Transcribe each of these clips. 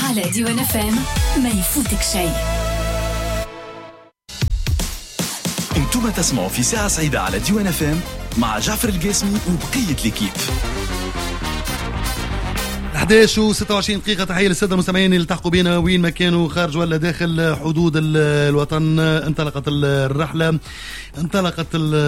على ديوان FM ما يفوتك شيء. انتم تسمعوا في ساعة سعيدة على ديوان FM مع جعفر القاسمي وبقية الكيب. 11:26 دقيقة. تحية للسادة المستمعين اللي التحقوا بنا وين ما كانوا خارج ولا داخل حدود الوطن. انطلقت الرحلة، انطلقت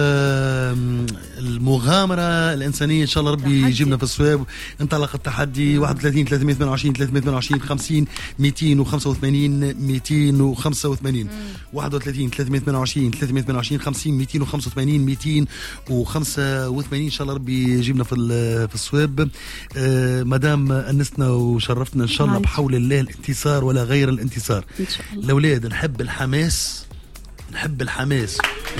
المغامرة الإنسانية، إن شاء الله ربي يجيبنا في الصواب. انطلق التحدي 31 328 328 50 285 285 31 328 328 50 285 285 إن شاء الله ربي يجيبنا في الصواب. مدام أنسنا وشرفتنا إن شاء الله بحول الله الانتصار ولا غير الانتصار. الأولاد نحب الحماس، نحب الحماس.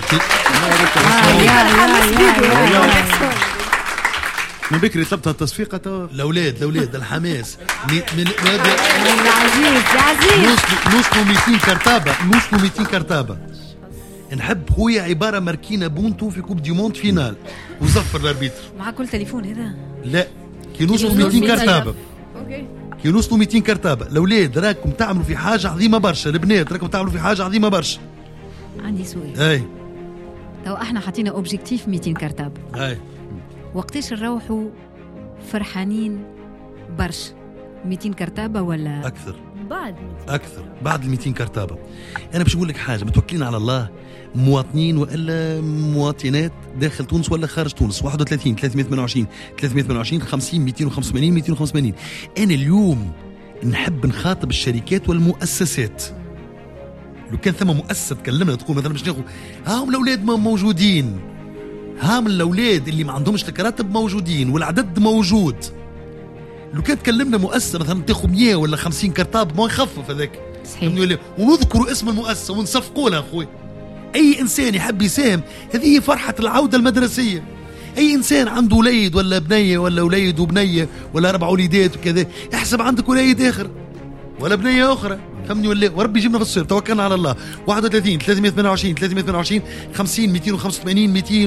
من بكري طلبتها التصفيقة الأولاد الحماس من عزيز نوصلوا 200 كرتابة، نوصلوا 200 كرتابة. نحب خويا عبارة ماركينا بونتو في كوب دي موند فينال وزفر الاربيتر مع كل تليفون هذا. لا كي نوصلوا 200 كرتابة، كي نوصلوا 200 كرتابة. الأولاد راكم تعملوا في حاجة عظيمة برشا، البنات راكم تعملوا في حاجة عظيمة برشا. عندي سؤال. اي تو احنا حطينا اوبجيكتيف 200 كرتابة. اي وقتاش نروحوا فرحانين برشا؟ 200 كرتابة ولا أكثر؟ أكثر بعد ال 200 كرتابة. أنا باش نقول لك حاجة، متوكلين على الله، مواطنين وإلا مواطنات داخل تونس ولا خارج تونس. 31 328 328 50 285 285. أنا اليوم نحب نخاطب الشركات والمؤسسات. لو كان ثم مؤسسة تكلمنا تقول مثلا باش ناخذ هاهم الأولاد موجودين، هام الأولاد اللي ما عندهمش الكراتب موجودين والعدد موجود. لو كان تكلمنا مؤسسة مثلا تاخذ 100 ولا 50 كرتاب ما يخفف هذاك صحيح، ونذكروا اسم المؤسسة ونصفقوا لها أخوي. أي إنسان يحب يساهم، هذه فرحة العودة المدرسية. أي إنسان عنده وليد ولا بنية ولا وليد وبنية ولا 4 وليدات وكذا، احسب عندك وليد آخر ولا بنية أخرى، فهمني ولا؟ وربي يجيبنا في الصيف، توكلنا على الله. 31 328 328 50 285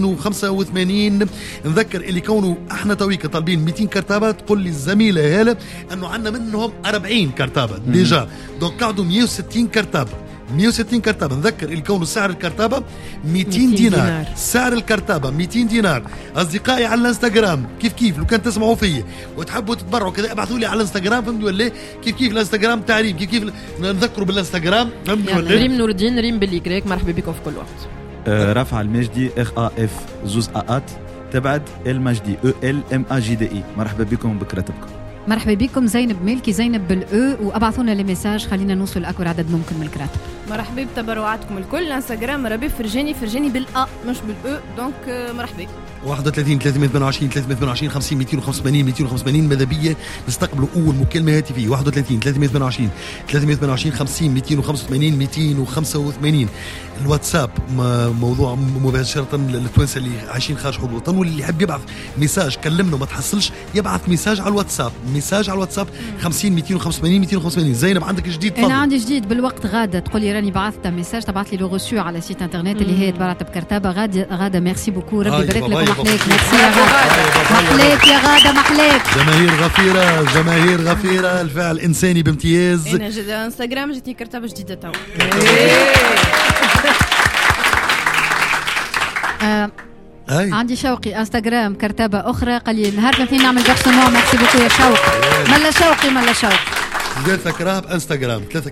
285. نذكر اللي كونوا احنا تويك طالبين 200 كرتابة، تقول لي الزميلة هالة انه عندنا منهم 40 كرتابة ديجا، دونك قعدوا 160 كرتابة. 160 كرتابة. نذكر اللي كونوا سعر الكرتابة 200 دينار. سعر الكرتابة 200 دينار. أصدقائي على الانستغرام كيف لو كان تسمعوا فيه وتحبوا تتبرعوا كذا ابعثوا لي على الانستغرام، فهمتوا ولا؟ كيف الانستغرام تاع ريم، كيف نذكروا بالانستغرام، فهمتوا ولا؟ ريم نور الدين، ريم بالكريك. مرحبا بكم في كل وقت. رافع المجدي RAF زوز آت تبعد المجدي ELMAGDI. مرحبا بكم بكرتبكم. مرحبا بكم. زينب مالكي، زينب بالأو، وأبعثونا لي ميساج خلينا نوصل لأكبر عدد ممكن من الكراتب. مرحبا بتبرعاتكم الكل. الانستغرام ربي فرجاني بالأ مش بالأو، دونك مرحبا. 31 328 328 50 285 285. ماذا بيا نستقبلوا أول مكالمة هاتفية. 31 328 328 50 285 285. الواتساب موضوع مباشرة للتوانسة اللي عايشين خارج حدود الوطن، واللي يحب يبعث ميساج كلمنا ما تحصلش يبعث ميساج على الواتساب، 50 285 285. زينب عندك جديد؟ أنا عندي جديد بالوقت. غادة تقول لي راني بعثت ميساج، تبعث لي لو غوسو على سيت انترنت اللي هي تبرعت بكرتابة. غادة ميرسي بوكو، ربي يبارك لكم. محليك، ميرسي يا غادة. محليك يا غادة، محليك. جماهير غفيرة، الفعل إنساني بامتياز. أنا جد انستغرام جتني كرتابة جديدة تو. عندي شوقي انستغرام كرتابة أخرى، قال لي نهار الاثنين نعمل بيرسونال. ميرسي بوكو يا شوق. ملا شوقي 3 كراتب انستغرام، 3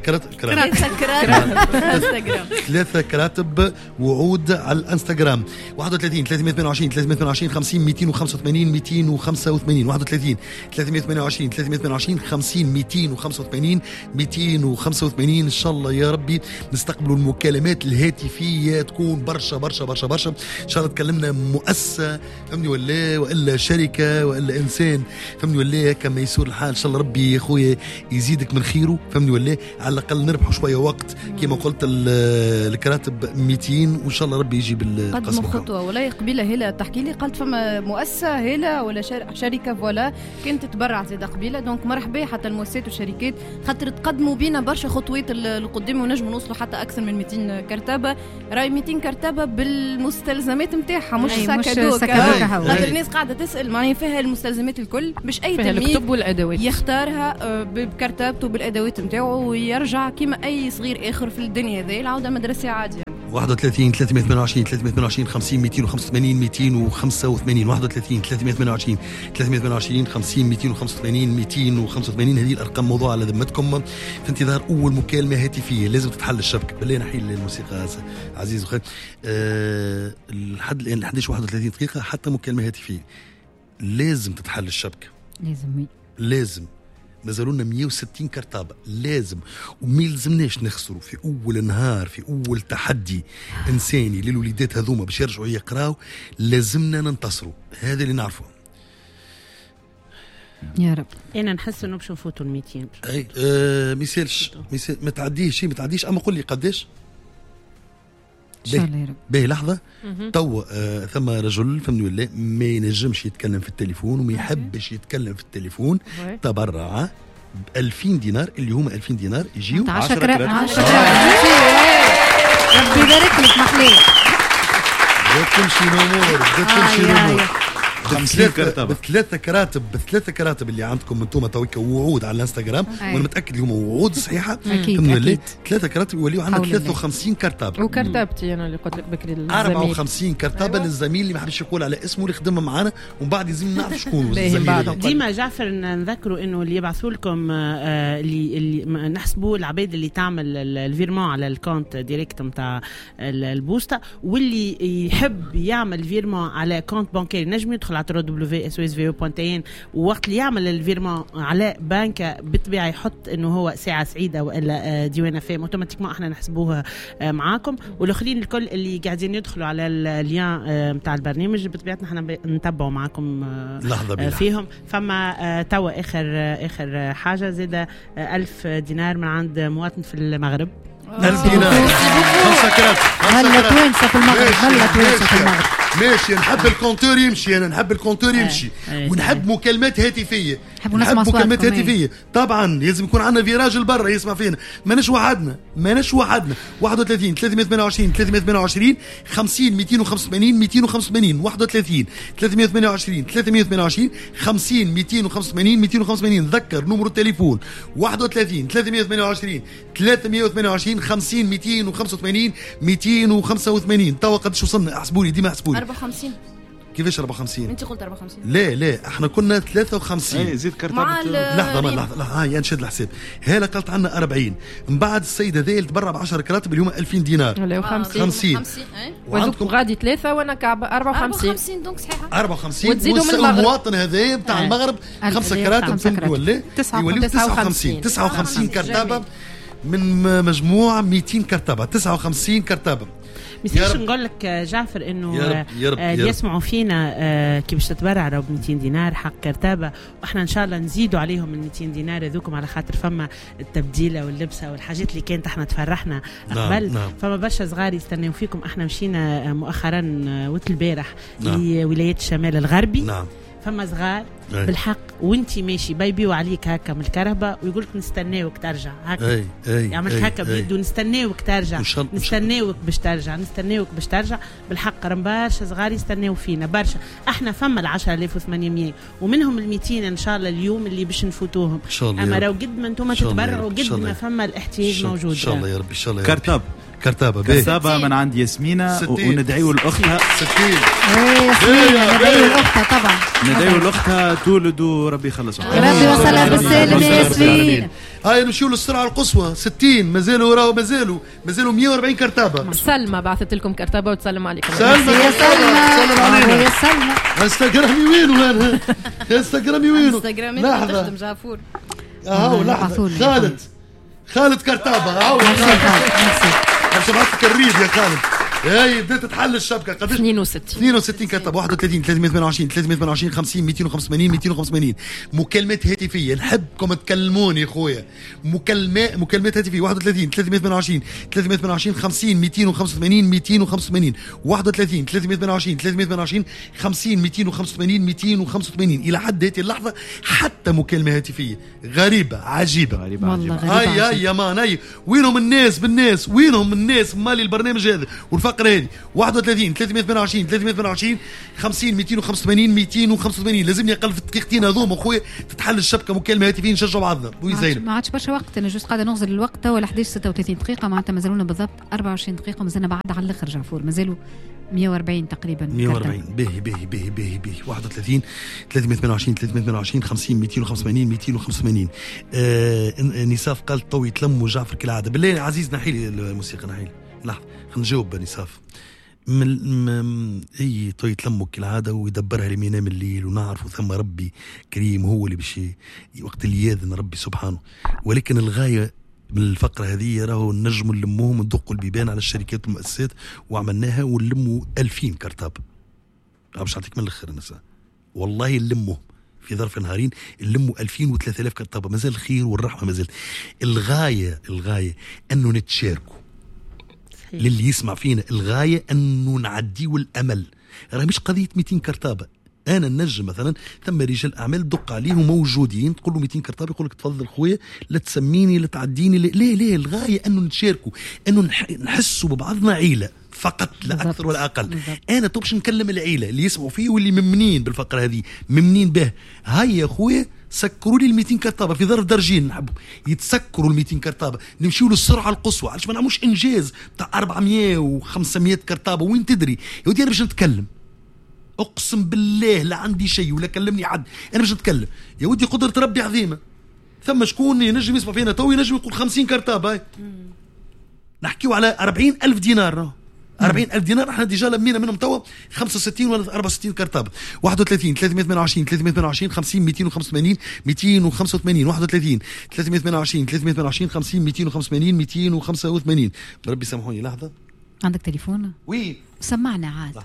كراتب وعود على الانستغرام. 31 328 328 50 285 285. 31 328 328 50 285 285. ان شاء الله يا ربي نستقبلوا المكالمات الهاتفيه تكون برشا برشا برشا برشا. ان شاء الله تكلمنا مؤسسه، فهمني ولا شركه ولا انسان، فهمني ولا؟ كما يسور الحال ان شاء الله ربي يا خويا يزيدك من خيره، فهمني ولا؟ على الاقل نربحوا شويه وقت كما قلت. الكراتب 200 وان شاء الله ربي يجيب القسم. قدموا خطوه. ولا قبيله هلا تحكي لي قالت فما مؤسسه هلا ولا شركه فوالا كانت تتبرع زاد قبيله، دونك مرحبا حتى المؤسسات والشركات خاطر تقدموا بينا برشا خطوات القدام ونجموا نوصلوا حتى اكثر من 200 كرتابه. راي 200 كرتابه بالمستلزمات نتاعها، مش ساكادوك. خاطر الناس قاعده تسال معناها فيها المستلزمات الكل، باش اي تلميذ الكتب والادوات يختارها بكرتبته بالادوات نتاعو ويرجع كيما اي صغير اخر في الدنيا هذه العوده مدرسيه عاديه. 31 328 328 50 285 285 31 328 328 50 285 285. هذه الارقام موضوع على ذمتكم في انتظار اول مكالمه هاتفيه. لازم تتحل الشبكه. بالله نحيل الموسيقى عزيز وخير. لحد الان 11:31 دقيقه حتى مكالمه هاتفيه. لازم تتحل الشبكه. لازم مازالونا 160 كرتابة. لازم وما يلزمناش نخسروا في أول نهار، في أول تحدي إنساني للوليدات هذوما باش يرجعوا يقراوا. لازمنا ننتصروا. هذا اللي نعرفه. يا رب. أنا نحس إنه باش نفوتوا 200. أي ميسالش ما تعديش أما قل لي قداش. إن شاء الله يا رب. باهي لحظة. تو ثم رجل فهمني ولا ما ينجمش يتكلم في التليفون وما يحبش يتكلم في التليفون. تبرع ب2000 دينار اللي هما 2000 دينار يجيو 10 كرات. ربي يبارك لك محليه. بدات تمشي الامور. 50 كرتبة بثلاثة كراتب اللي عندكم انتم تويكا ووعود على الانستغرام. وانا متاكد لهم وعود صحيحه. اكيد 3 كراتب يوليو عندنا 53 كرتبه. وكرتبتي انا اللي قلت لك بكري 54 كرتبه للزميل اللي ما حبش يقول على اسمه اللي خدم معنا ومن بعد لازم نعرف شكون الزميل. ديما جعفر نذكروا انه اللي يبعثوا لكم اللي نحسبوا العباد اللي تعمل الفيرمون على الكونت ديريكت نتاع البوسطه واللي يحب يعمل فيرمون على كونت بانكير نجم يدخل على www.swsvo.in ووقت اللي يعمل الفيرمون على بنكة بالطبيعة يحط انه هو ساعة سعيدة والا ديوان فام اوتوماتيكمون احنا نحسبوها معاكم. والاخرين الكل اللي قاعدين يدخلوا على اللين متاع البرنامج بطبيعتنا احنا نتبعوا معاكم فيهم. فما توا اخر حاجة زيادة 1000 دينار من عند مواطن في المغرب. 1000 دينار 5 كرات. هلا توينسة في المغرب. ماشي نحب الكونتور يمشي. انا نحب الكونتور يمشي ونحب مكالمات هاتفية. نحب مكالمات هاتفية طبعا. لازم يكون عندنا فيراج البرة يسمع فينا. ماناش وحدنا 31 328 328 50 285 285 31 328 328 50 285 285. ذكر نمر التليفون 31 328 328 50 285 285. توا قداش وصلنا؟ احسبوا لي ديما احسبوا لي. 54. كيفاش 54؟ انت قلت 54. لا احنا كنا 53. زيد كرتبة. لحظة هاي نشد الحساب. هلا قالت عنا 40. من بعد السيدة ذي تبرع ب10 كراتب اليوم 2000 دينار. ولا 50. وعندكم غادي 3 وانا كعبة 54 دونك صحيحة 54. وتزيدوا من المغرب. المواطن هذا بتاع المغرب 5 كراتب فهمت ولا؟ يوليو 59 كرتبة من مجموعة 200 كرتبة. 59 كرتبة. ميساش نقول لك جعفر انه يسمعوا فينا كيفاش تتبرع ب 200 دينار حق كرتابه واحنا ان شاء الله نزيدوا عليهم من 200 دينار هذوكم على خاطر فما التبديله واللبسه والحاجات اللي كانت احنا تفرحنا قبل. فما برشا صغار يستناو فيكم. احنا مشينا مؤخرا وقت البارح لولايات الشمال الغربي. فما صغار بالحق وانتي ماشي بيبيو عليك هكا من الكهرباء ويقولك نستناوك ترجع هكا. يعمل هكا بيدو نستناوك ترجع نستناوك باش ترجع بالحق. برشا صغار يستناو فينا برشا. احنا فما 10800 ومنهم 200 ان شاء الله اليوم اللي باش نفوتوهم. اما لو قد ما انتم تتبرعوا قد ما فما الاحتياج موجود. ان شاء الله يا رب. ان شاء الله كرتابة من عند ياسمينة وندعيو لأختها 60. ياسمينة ندعيو لأختها طبعا. ندعيو لأختها تولد وربي يخلصها. ربي يوصلها بالسالم يا ياسمين. هاي نمشيو للسرعة القصوى 60. مازالوا 140 كرتابة. سلمى بعثت لكم كرتابة وتسلم عليكم. سلمى يا سلمى. انستغرامي وينه انا؟ انستغرامي وينه؟ لحظة تخدم جعفور. لحظة. خالد كرتابة. بعثت الريد يا خالد. هاي بدات تحل الشبكه قداش 62 كرتبه 31 328 328 50 285 285 مكالمات هاتفيه. نحبكم تكلموني خويا. مكالمات هاتفيه 31 328 328 50 285 285 31 328 328 50 285 285 الى حد هذه اللحظه حتى مكالمه هاتفيه غريبه عجيبه والله غريبه. هاي يا مان هاي وينهم الناس بالناس؟ وينهم الناس مالي البرنامج هذا والفقره الفقره هذه 31 328 328 50 285 285. لازمني اقل في الدقيقتين هذوما خويا تتحل الشبكه مكالمه هاتفيه نشجعوا بعضنا. ما عادش برشا وقت، انا جوست قاعده نغزل الوقت توا 11:36 دقيقه، معناتها مازالونا بالضبط 24 دقيقه، مازلنا بعد على الاخر جعفور، مازالوا 140 تقريبا. 140 به 31 328 328 50 285 285. نساف قال تو يتلموا جعفر كالعاده. بالله عزيز نحيلي الموسيقى نحيلي لحظه خلينا نجاوب نساف. اي تو يتلموا كالعاده ويدبرها لمن ينام الليل، ونعرفوا ثم ربي كريم هو اللي باش وقت اللي ياذن ربي سبحانه. ولكن الغايه من الفقرة هذه راهو نجموا نلموهم ندقوا البيبان على الشركات والمؤسسات، وعملناها ونلموا 2000 كرتاب. باش نعطيك من الاخر نساء والله نلموهم في ظرف نهارين، نلموا 2000 و 3000 كرتابة. مازال الخير والرحمة مازال. الغاية انه نتشاركوا للي يسمع فينا، الغاية انه نعديوا الامل. راه مش قضية 200 كرتابة. انا النجم مثلا ثم رجال اعمال دق عليهم موجودين، تقول له 200 كرتاب يقول لك تفضل خويا لا تسميني لا تعديني ليه الغايه انه نتشاركوا، انه نحسوا ببعضنا عيله فقط لا اكثر ولا اقل. انا تو باش نكلم العيله اللي يسمعوا فيه واللي ممنين بالفقره هذه ممنين به. هيا يا خويا سكروا لي ال 200 كرتابه في ظرف درجين، نحبوا يتسكروا ال 200 كرتابه، نمشيوا للسرعه القصوى. علاش ما نعملوش انجاز تاع 400 و500 كرتابه؟ وين تدري يا ودي انا باش نتكلم، اقسم بالله لا عندي شيء ولا كلمني حد، انا باش نتكلم يا ودي. قدرة ربي عظيمة. ثم شكون ينجم يسمع فينا تو ينجم يقول 50 كرتاب. هاي نحكيو على 40,000 دينار. 40,000 دينار احنا ديجا لمينا منهم توا 65 ولا 64 كرتاب. 31 328 328 50 285 285. 31 328 328 50 285 285. بربي سامحوني لحظة. عندك تليفون؟ وي سمعنا عاد.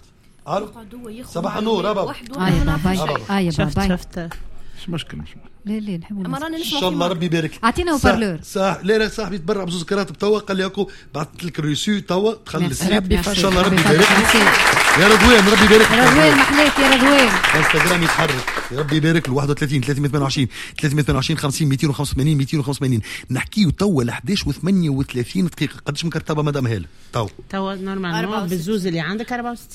صباح النور يا بابا. يا بابا شفت مش مشكلة لا نحبوا ان شاء الله ربي يبارك. اعطينا وبارلور. لا صاحبي تبرع بزوز كراتب توا، قال لي اكو بعثت لك الريسو توا تخلص. ان شاء الله ربي يبارك يا رضوان. ربي يبارك رضوان محليك يا رضوان. انستغرام يتحرك يا ربي يبارك له. 31 328 328 50 285 285. نحكيو توا ل 11:38 دقيقة. قداش من كرتابة مدام هاله توا نورمال بالزوز اللي عندك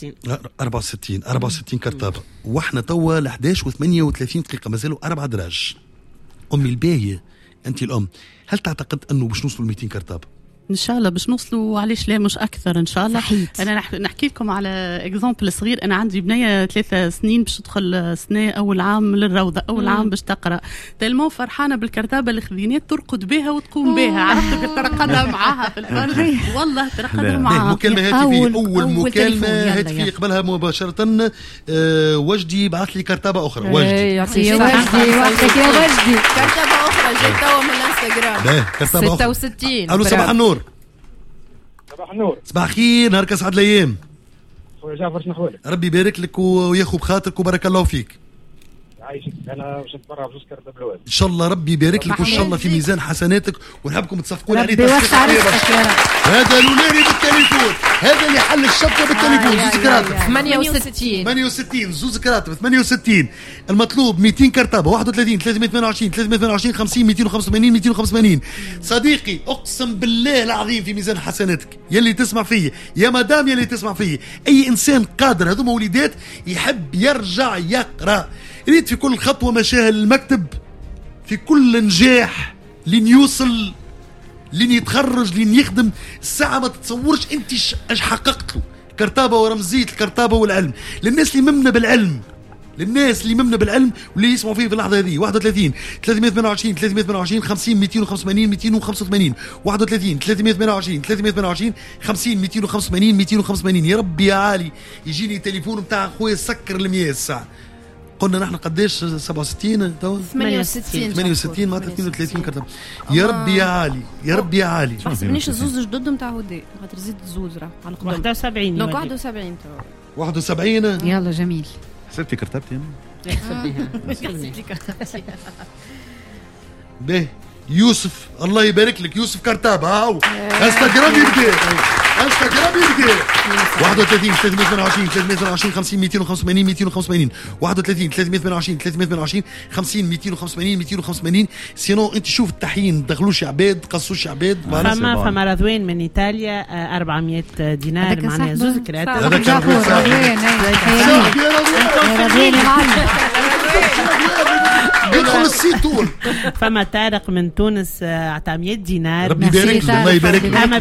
64 كرتابة. واحنا توا ل 11:38 دقيقة، مازالوا 4 دراج. أمي الباهية أنت الأم، هل تعتقد أنه باش نوصلوا 200 كرتابة؟ ان شاء الله باش نوصلوا، علاش لا مش اكثر ان شاء الله. صحيت. انا نحكي لكم على اكزامبل صغير. انا عندي بنيه 3 سنين باش تدخل سنه اول عام للروضه، اول عام باش تقرا. تلمو فرحانه بالكرتابه اللي خذينات، ترقد بها وتقوم بها. عرفت ترقدها معاها في الفرج والله ترقدها معاها. مكالمه هاتفيه أول مكالمه هاتفيه قبلها مباشره. وجدي بعث لي كرتابه اخرى. وجدي وقتك يا وجدي. كرتابه اخرى جاي توا من الانستغرام 66. الو صباح النور. صباح النور. صباح الخير، نهارك اسعد الايام. خويا جعفر شنو احوالك؟ ربي يبارك لك وياخذ بخاطرك وبارك الله فيك. عايشك. انا باش نتبرع بزوز كرتاب الاول ان شاء الله ربي يبارك لك وان شاء الله في ميزان حسناتك، ونحبكم تصفقوا عليه. هذا لولاني بالتليفون، هذا اللي حل الشبكه بالتليفون. زوز كراتب 68 زوز كراتب 68. المطلوب 200 كرتابه. 31 328 328 50 285 285. صديقي اقسم بالله العظيم في ميزان حسناتك يلي تسمع فيه، يا مدام يلي تسمع فيه، اي انسان قادر هذوما وليدات يحب يرجع يقرا. ريت في كل خطوة مشاها المكتب، في كل نجاح لين يوصل، لين يتخرج، لين يخدم. الساعة ما تتصورش انت اش حققت له. كرتابة ورمزية الكرتابة والعلم للناس اللي ممنة بالعلم، للناس اللي ممنة بالعلم واللي يسمعوا فيه في اللحظة هذه. 31 328 328 50 285 285. 31 328 328 50 285 285. يا ربي يا عالي يجيني تليفون بتاع خويا سكر المياه الساعة. قلنا نحن قديش 67 تو 68 معناتها 32 كرتابة. يا ربي يا عالي يا ربي يا عالي. ما حسبنيش الزوز جدد نتاع هدى خاطر زيد الزوز راه على القدام 71. دونك 71 تو 71. يلا جميل. حسبتي كرتابتي باهي. يوسف الله يبارك لك. يوسف كرتابة هاو انستغرام يبدا. انستغرام يبدا 31 328 328 50 285 285 31 328 328 50 285 285. سينو انت شوف التحيين دخلوش عباد قصوش عباد. فما رضوين من ايطاليا 400 دينار معناها زوز كرات. هذا كان رضوين يدخل السيت طول. فما طارق من تونس عطى 100 دينار. ربي يبارك له الله يبارك له. اما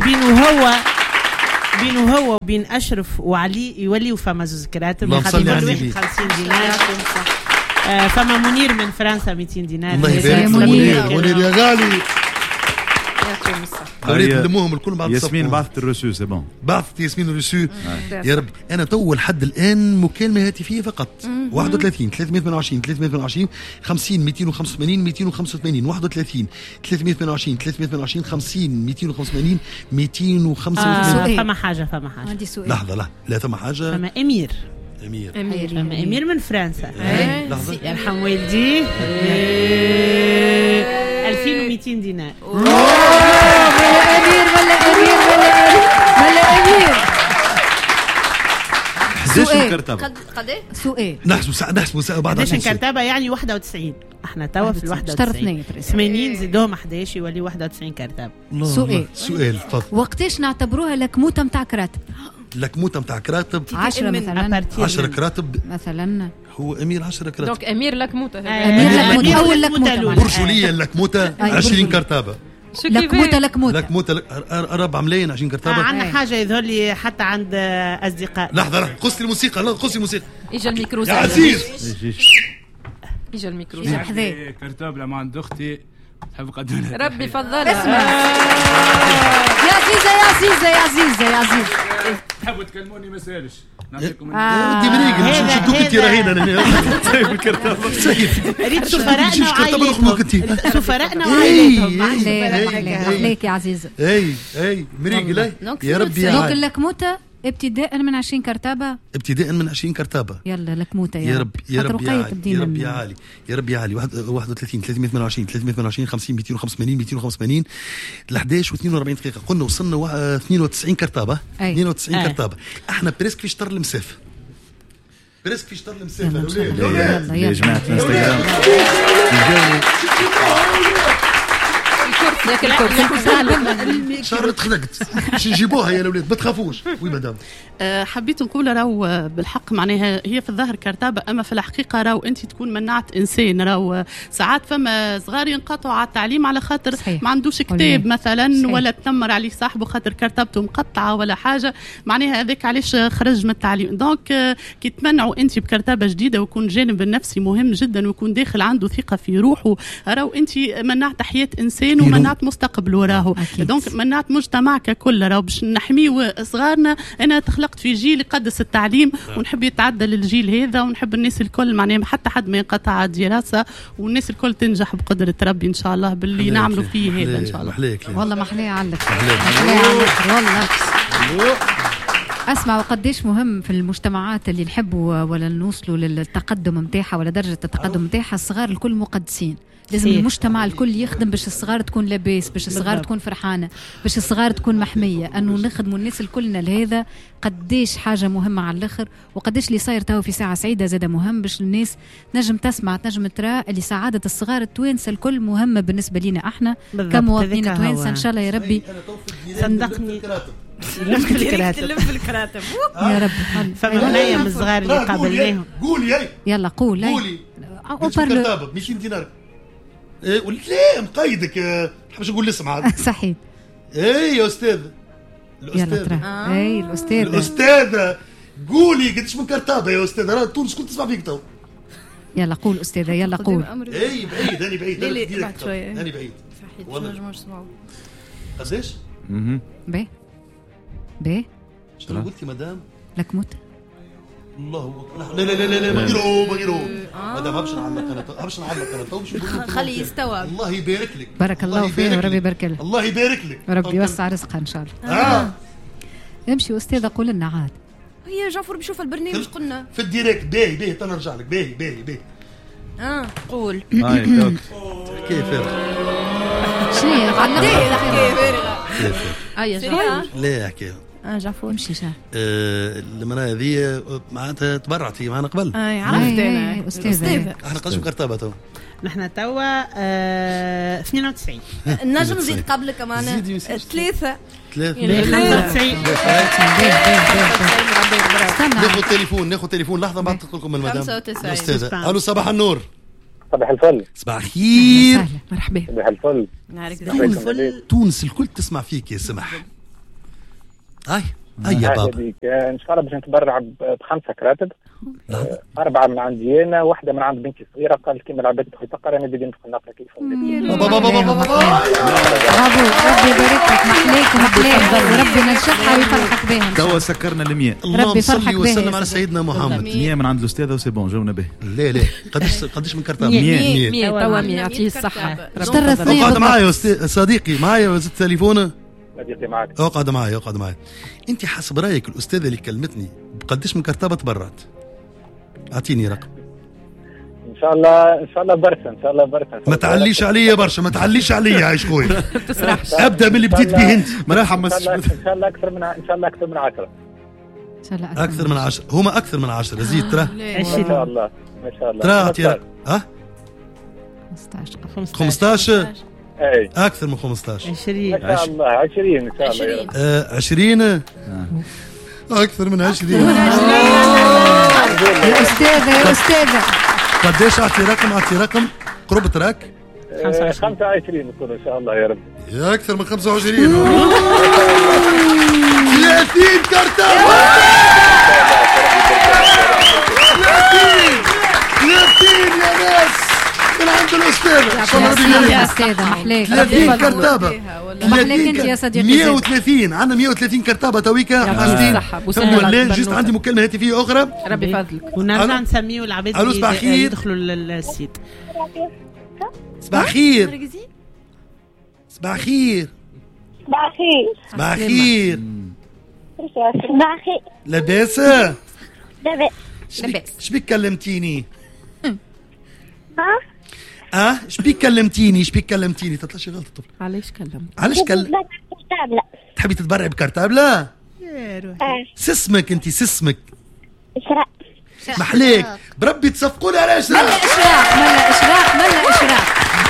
بينه هو وبين اشرف وعلي يوليوا فما زوز كراتب يخلي كل واحد 50 دينار. فما منير من فرنسا 200 دينار. الله يبارك منير يا غالي. قريت نلموهم الكل بعد ياسمين بعثت الرسو سي بون. بعثت ياسمين الرسو يا ربي. انا تو لحد الان مكالمه هاتفيه فقط 31 328 328 50 285 285 31 328 328 50 285 285. فما حاجه عندي سؤال. لحظه لا ثم حاجه. فما امير من فرنسا. لحظه يرحم والديه 2200 دينار. ولا سؤال قد ايه سؤال نحسبوا بعد 11 كرتابه يعني 91. احنا توا في ال 91 80 زيدوهم 11 يولي 91 كرتابه. سؤال تفضل. وقتاش نعتبروها لكموته نتاع كراتب؟ لكموته نتاع كراتب 10 مثلا 10 كراتب مثلا. هو امير 10 كراتب. دونك امير لكموته. امير اول لكموته برجوليه لكموته 20 كرتابه. لكموته 4 ملايين 20 كرتابه. عندنا حاجه يظهر لي حتى عند اصدقاء. لحظه قص الموسيقى. قص الموسيقى. اجا الميكرو يا عزيز. اجا الميكرو كرتاب لما عند اختي تحب قدمنا. ربي فضلها. اسمع يا عزيزه تحبوا تكلموني ما سالش. نعطيكم ودي بريق نشدوك انت راهينا سايب الكرتابه ريت سفراءنا وعائلتهم. عليك يا عزيزه. اي مريق يا ربي. دونك اللكموته ابتداء من 20 كرتابه. يلا لكموته يا رب يا رب يا عالي 31 328 328 50 285 285 ل 11 و42 دقيقه. قلنا وصلنا 92 كرتابه. 92 كرتابه. احنا بريسك في شطر المسافه. يلا يا جماعه الانستغرام شارت خلقت باش نجيبوها يا الاولاد ما تخافوش. وي مدام حبيت نقول راهو بالحق معناها هي في الظاهر كرتابه اما في الحقيقه راهو انت تكون منعت انسان. راهو ساعات فما صغار ينقطعوا على التعليم على خاطر ما عندوش كتاب مثلا ولا تنمر عليه صاحبه خاطر كرتابته مقطعه ولا حاجه معناها هذاك علاش خرج من التعليم. دونك كي تمنعوا انت بكرتابه جديده ويكون الجانب النفسي مهم جدا ويكون داخل عنده ثقه في روحه راهو انت منعت حياه انسان ومنعت مستقبل وراه. دونك منعت مجتمع ككل راهو باش نحميه صغارنا. انا تخلقت في جيل يقدس التعليم ونحب يتعدى للجيل هذا ونحب الناس الكل معناها حتى حد ما ينقطع الدراسه والناس الكل تنجح بقدره ربي ان شاء الله باللي نعملوا فيه هذا ان شاء الله. والله محليه عليك والله. اسمع وقديش مهم في المجتمعات اللي نحبوا ولا نوصلوا للتقدم نتاعها ولا درجه التقدم نتاعها الصغار الكل مقدسين. لازم المجتمع الكل يخدم باش الصغار تكون لاباس باش الصغار تكون فرحانه باش الصغار تكون محميه. انه نخدموا الناس الكلنا لهذا قديش حاجه مهمه على الاخر وقديش اللي صاير تو في ساعه سعيده زاده مهم باش الناس نجم تسمع تنجم ترى اللي سعاده الصغار التوانسه الكل مهمه بالنسبه لنا احنا كمواطنين توانسه. ان شاء الله يا ربي صدقني لف الكراتب يا رب. فما هنايا من الصغار اللي قابلناهم. قولي يلا قولي كرتابه 200 دينار. لا مقيدك باش نقول الاسم عاد. صحيح. يا استاذ الاستاذه قولي قديش من كرتابه يا استاذ. راه تونس كل تسمع فيك تو. يلا قول استاذه يلا قول. بعيد هاني بعيد هاني بعيد والله نجموا نسمعوا قداش. باهي شنو قلتي مدام لكموت. الله لا بغيرو مدام هبش نعلق انا تو خلي يستوعب. الله يبارك لك. بارك الله فيك وربي يبارك لك. الله يبارك لك وربي يوسع رزقها ان شاء الله. امشي استاذه قول لنا عاد. هي جعفر بيشوف البرنامج قلنا في الديريكت. باهي تنرجع لك. باهي قول كيف شنو حكايه فارغه. لا حكايه جعفر امشي جعفر. المرأة هذه معناتها تبرعتي معنا قبل. عرفت انا استاذة. احنا قداش كرتابة تو؟ نحن توا 92. نجم نزيد قبلك معنا 3 ناخذ تليفون لحظة بعد تدخل لكم المدام الأستاذة. ألو صباح النور. صباح الفل. صباح الخير. مرحبا. صباح الفل. تونس الكل تسمع فيك يا سمح. هاي يا بابا. ان شاء الله باش نتبرع ب5 كراتب. 4 من عندي انا، واحده من عند بنتي الصغيره. قالت كيما العباد تدخل تقرا انا بدي ندخل نقرا كيف. برافو، ربي يبارك لك. محليك ومحليك وربي نجحها ويفرحك بهم. توا سكرنا ال100. اللهم صل وسلم على سيدنا محمد. 100 من عند الاستاذه وسي بون جاونا به. لا قداش من كرتاب؟ 100 توا 100 يعطيه الصحه. اقعد معايا صديقي، معايا وزت تليفونه. صديقي معك. اقعد معايا. انت حسب رايك الاستاذه اللي كلمتني بقداش من كرتابه تبرعت؟ اعطيني رقم. ان شاء الله برشا. ما تعليش عليا برشا، ما تعليش عليا عايش خويا. ابدا من اللي بديت به انت. ما حمسش. ان شاء الله اكثر من 10. اكثر من 10. هما اكثر من 10. زيد ترى. ما شاء الله. ترى اعطي رقم. 15. اي اكثر من 15. 20 ما شاء الله. 20 ان شاء الله يا رب. 20 اكثر من 20. يا استاذه قداش اعطي رقم قرب تراك 25 نقول ان شاء الله يا رب. يا اكثر من 25. 30 كرتابه. 30 يا ناس من عند الأستاذة. يا أستاذة محليك. 30 كرتابة. محليك أنت يا صديقي. 130 عندنا 130 كرتابة تويكا حاسدين. ولا جست عندي مكالمة هاتفية أخرى. ربي فضلك. ونرجع نسميه العباد اللي يدخلوا للسيت. صباح الخير. صباح الخير. صباح الخير. صباح الخير. صباح الخير. لاباس؟ لاباس. شبيك كلمتيني؟ ها؟ شبيك كلمتيني تطلعش غلط الطفل. علاش كرتابلة. تحبي تتبرعي بكرتابلة؟ سسمك انت إشراق. محليك بربي تصفقوني على إشراق. ملا إشراق.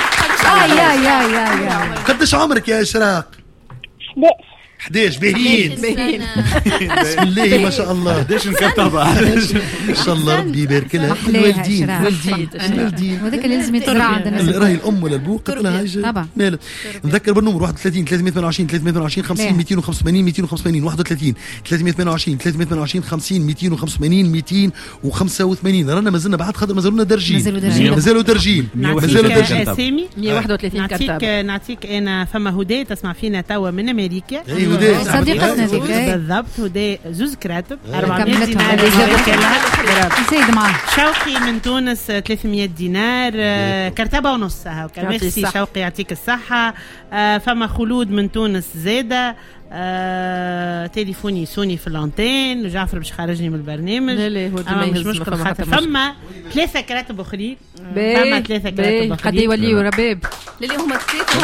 يا قديش عمرك يا إشراق؟ 11 باهين. بسم الله ما شاء الله. 11 كرتابة. ان شاء الله ربي يبارك لها. الوالدين وذاك اللي لازم يتزرع عندنا. راهي الام ولا البو قلت لها هاي طبعا. نذكر بالنمر 31 328 328 50 285 285 31 328 328 50 285 285. رانا مازلنا بعد خاطر مازالوا درجين. اسامي 131 كرتابة. نعطيك انا فما هدايا تسمع فينا توا من امريكا. صديقتنا ذيك بالضبط. هدايا زوز كراتب 400 دينار. زيد معاه. شوقي من تونس 300 دينار. كرتبه ونص. ميرسي شوقي يعطيك الصحه. فما خلود من تونس زاده. تليفوني سوني في الانتين. جعفر باش خارجني من البرنامج. لا هو ديما مش مشكل خاطر فما 3 كراتب اخرين. فما 3 كراتب اخرين قد يوليوا رباب. اللي هما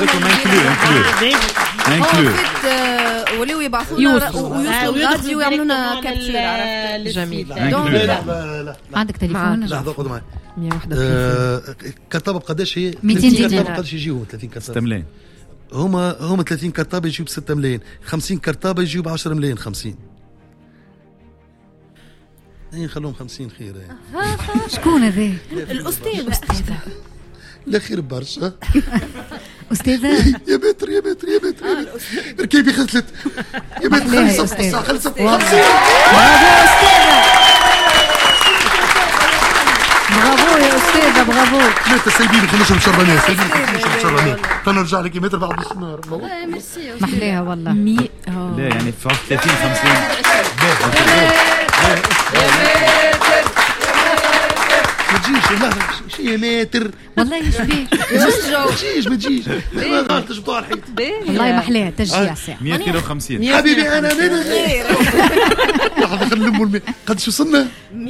3 وليو يبعثونا ويوصلوا ويعملوا لنا كابتشر. عرفت جميل. لا عندك تليفون؟ لحظه خذ معي. 131 كرتابه بقداش هي؟ 200 دينار. قداش يجيو 30 كرتابه؟ 6 ملايين. هما 30 كرتابه يجيو ب 6 ملايين. 50 كرتابه يجيو ب 10 ملايين. 50 خلوهم 50 خير. شكون هذا؟ الأستاذة. لا خير برشا. أستاذة يا بتر ركيبي خلصت يا بتر. خلصت. برافو يا أستاذة برافو. ثلاثة سايبين خمسة مشربانات. تنرجع لك متر بعد النهار. محليها والله. لا يعني في 30 50. تجيش لا شيء متر والله يشبيه ما تجيش ما غلطش بتوع الحيط والله محلاها تشجيع ساعة 150 حبيبي انا من غير لحظه نلموا قداش وصلنا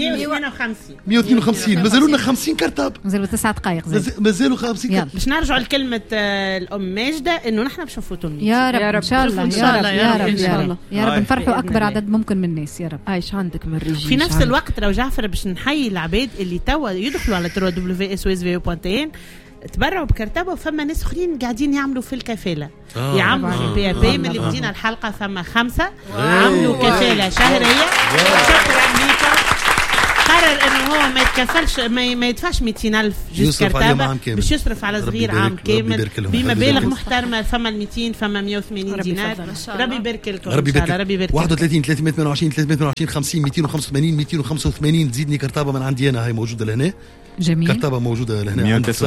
152 مازالوا لنا 50 كرتاب مازالوا 9 دقائق مازالوا 50 كرتاب باش نرجعوا لكلمه الام ماجده انه نحن باش نفوتوا يا رب ان شاء الله يا رب نفرحوا اكبر عدد ممكن من الناس يا رب. ايش عندك من رجال في نفس الوقت لو جعفر باش نحيي العباد اللي توا يدخلوا على www.swsvo.in تبرعوا بكرتبه وفما ناس اخرين قاعدين يعملوا في الكفاله يعملوا بي بي من اللي بدينا الحلقه فما 5 عملوا كفاله شهريه. شكرا لكم. قرر انه هو ما يتكفلش ما يدفعش 200,000 جوز كرتبه باش يصرف على صغير عام كامل بمبالغ محترمه. فما 200 فما 180 دينار. ربي يبارك لكم ان شاء الله. ربي يبارك. 31 322 50 285 285 تزيدني كرتبه من عندي انا هاي موجوده لهنا. جميل. كرتبه موجوده لهنا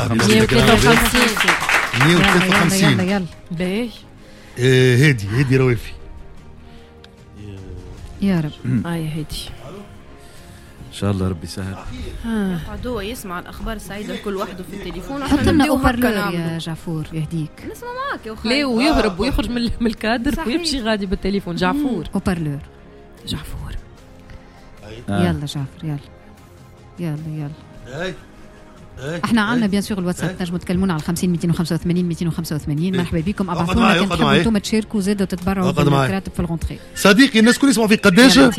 153 يلا باهي هادي روافي يا رب. هادي ان شاء الله ربي يسهل. عدو يسمع الاخبار السعيده كل وحده في التليفون. حط لنا اوبرلور يا جعفور يهديك. نسمع معك يا اخي. ليه ويهرب ويخرج من الكادر ويمشي غادي بالتليفون. جعفور اوبرلور جعفور يلا جعفر يلا احنا عندنا بيان سور الواتساب تنجموا تكلمونا على 50 285 285. مرحبا بكم. ابعثوا لنا كان تحبوا انتم تشاركوا زادوا تتبرعوا بالكراتب في الغونتري. صديقي الناس كل يسمعوا في قداش 5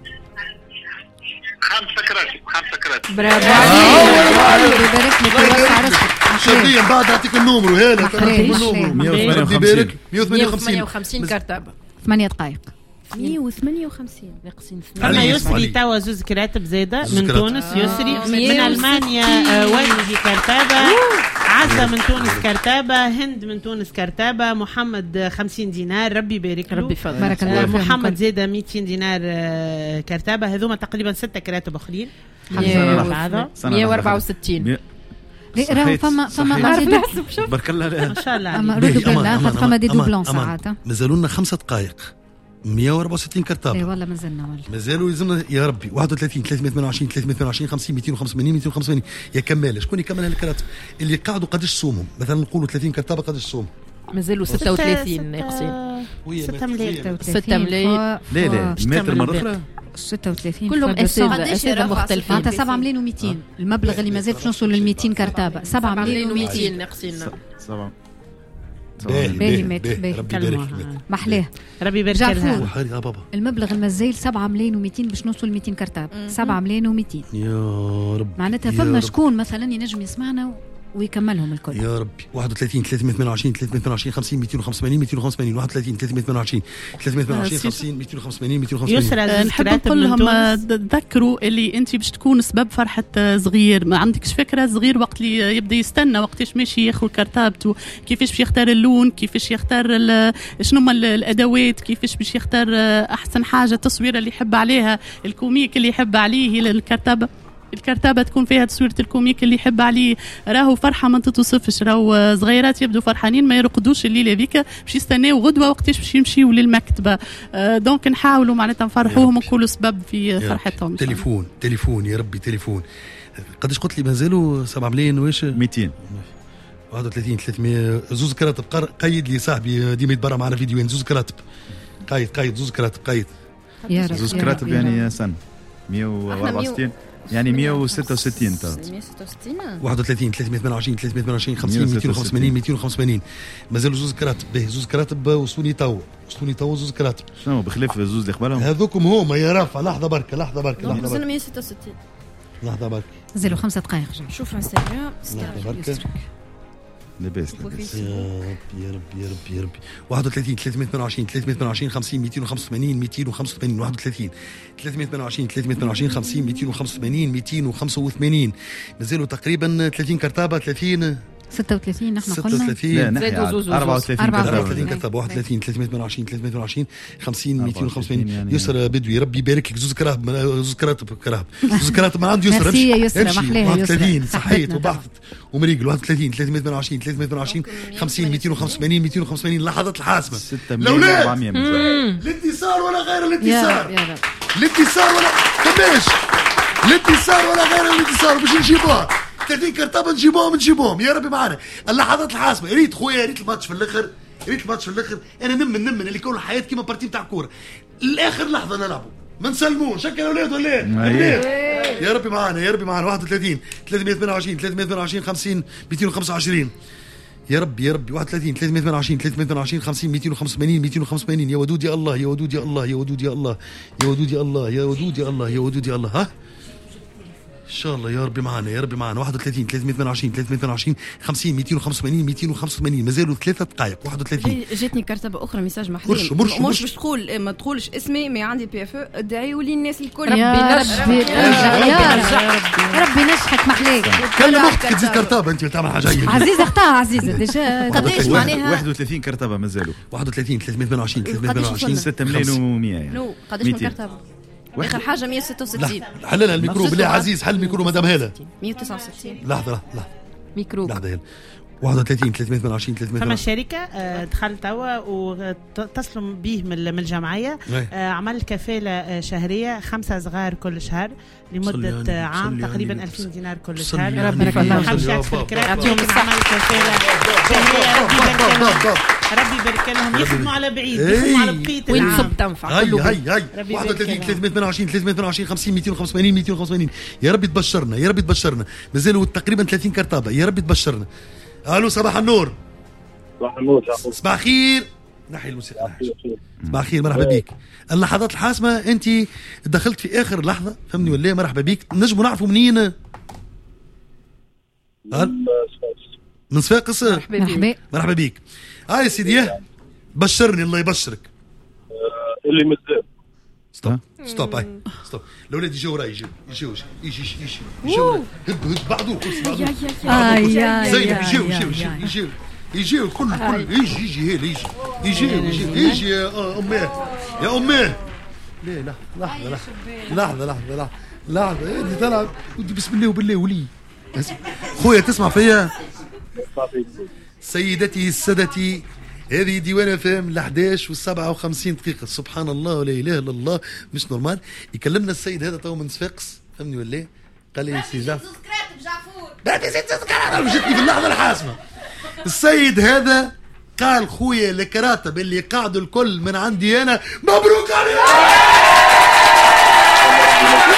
كراتب. برافو عليك. يبارك لك ويوسع رزقك. شادية بعد اعطيك النمرو هلا 158 كرتبه 8 دقائق 158 ناقصين. أنا يسري توا زوز كراتب زادة من تونس. يسري من ألمانيا والدي كرتابة. عزة من تونس كرتابة. هند من تونس كرتابة. محمد 50 دينار. ربي يبارك له. بارك الله. محمد زادة 200 دينار كرتابة. هذوما تقريبا 6 كراتب أخرين. 164 راهو فما بارك الله ما شاء الله. اما ردوا بالله خاطر فما دي دوبلون ساعات. مازالوا لنا 5 دقائق 164 كرتابه. اي والله مازلنا مازالوا يلزمنا يا ربي 31 322 322 50 285 285. يا كمال شكون يكمل هالكراتب اللي قاعدوا قداش صومهم؟ مثلا نقولوا 30 كرتابه قداش صوم؟ مازالوا 36 ناقصين. 6 ملايين 6 ملايين. لا متر مرة أخرى 36 كلهم أسئلة مختلفين. معناتها 7 ملايين و200 المبلغ اللي مازال باش نوصلوا لل 200 كرتابه. 7 ملايين و200 ناقصين. 7 باهي محلاه. ربي يبارك لها. المبلغ المازال 7 ملايين و200 باش نوصل ل 200 كرتاب. 7 ملايين و200 يا رب. معناتها فما شكون مثلا ينجم يسمعنا ويكملهم الكل يا ربي. 31 322 322 50 285 285 31 322 322 50 285 285. نحب نقول لهم تذكروا اللي انت باش تكون سبب فرحه صغير. ما عندكش فكره صغير وقت اللي يبدا يستنى وقتاش ماشي ياخذ كرتابته كيفاش باش يختار اللون كيفاش يختار شنو هما الادوات كيفاش باش يختار احسن حاجه التصويره اللي يحب عليها الكوميك اللي يحب عليه الكرتابة تكون فيها تصويرة الكوميك اللي يحب عليه. راهو فرحة ما تتوصفش. راهو صغيرات يبدو فرحانين ما يرقدوش الليلة ذيك باش يستناو غدوة وقتاش باش يمشيوا للمكتبة. دونك نحاولوا معناتها نفرحوهم ونكونوا سبب في فرحتهم. تليفون يا ربي تليفون. قداش قلت لي مازالوا 7 ملايين واش 200 31 300 زوز كراتب. قيد لي صاحبي ديما يتبرع معنا فيديوين. زوز كراتب قيد زوز كراتب قيد زوز كراتب يعني سنة 164 يعني 166 تا 31 322 322 50 285 285 مازالوا زوز كراتب. باهي زوز كراتب وصلوني تو زوز كراتب. شنو بخلاف الزوز اللي قبلهم هذوكم هما يا رافع. لحظه بركه 166 لحظه بركه مازالوا 5 دقائق. شوف انستغرام لاباس يا ربي 31 322 322 50 285 285 31 322 322 50 285 285 مازالوا تقريبا 30 كرتابه 36 نحن قلنا 36 34 كرتابه 31 322 322 50 285 يسرى بدوي ربي يبارك لك. زوز كراتب ما عنده يسرى. يسرى محلاها 31 صحيت وبحثت ومريقل 31 322 322 50 285 285 لحظات الحاسمه 6 مليون 400 الانتصار ولا غير الانتصار. الانتصار ولا كماش الانتصار ولا غير الانتصار باش نجيبوها 30 كرتابه نجيبوهم يا ربي معنا اللحظات الحاسمه. يا ريت خويا يا ريت الماتش في الاخر انا نمن اللي كل الحياه كيما بارتي تاع كوره الاخر لحظه نلعبوا ما نسلموش شكل الاولاد ولا يا ربي معنا 31 328 50 225 يا ربي 31 328 50 285 يا ودود يا الله ها ان شاء الله يا ربي معنا 31 328 50 285 مازالوا 3 دقائق 31. جاتني كرتبه اخرى ميساج محلول مش باش تقول ما تقولش اسمي ما عندي بي اف ادعيوا لي الناس الكل يا ربي نجحك محليك كلم اختك تزيد كرتبه انت تعمل حاجه عزيزه اختها عزيزه ديجا قداش معناها 31 كرتبه مازالوا 31 328 6 مليون و100 يعني قداش من كرتبه اخر حاجه 166 حللها الميكرو بالله عزيز حل الميكرو مدام هاله 169 لحظه ميكرو لحظه 31 328 فما شركة دخلت توا وتصلوا به من الجمعية عمل كفالة شهرية 5 صغار كل شهر لمدة عام تقريبا 2000 دينار كل شهر. يعطيهم الصحة. كفالة شهرية ربي يبارك لهم يخدموا على بعيد يخدموا على بقية وين تصب تنفع هاي 31 328 50 285 يا ربي تبشرنا مازالوا تقريبا 30 كرتابة يا ربي تبشرنا. الو صباح النور. صباح الخير. نحي الموسيقى صباح الخير مرحبا بيك. اللحظات الحاسمة انت دخلت في اخر لحظة فهمني ولا مرحبا بيك نجموا نعرفوا منين؟ من صفاقس. مرحبا بيك. يا سيدي بشرني الله يبشرك. اللي مازال ستوب الاولاد يجوا راي يجوا هد بعضو يجي الكل يجي يا اماه لا لحظه انت تلعب بسم الله وبالله ولي خويا تسمع فيا سيدتي السادتي هذه ديوان فهم ل 11 و57 دقيقة سبحان الله ولا إله إلا الله مش نورمال. يكلمنا السيد هذا تو من صفاقس فهمني ولا قال لي سي جعفر بعد زيد جتني في اللحظة الحاسمة. السيد هذا قال خويا الكراتب اللي قاعدوا الكل من عندي أنا مبروك عليك